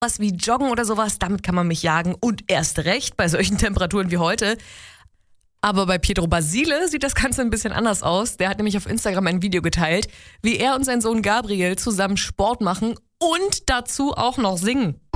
Was wie Joggen oder sowas, damit kann man mich jagen und erst recht bei solchen Temperaturen wie heute. Aber bei Pietro Basile sieht das Ganze ein bisschen anders aus. Der hat nämlich auf Instagram ein Video geteilt, wie er und sein Sohn Gabriel zusammen Sport machen und dazu auch noch singen.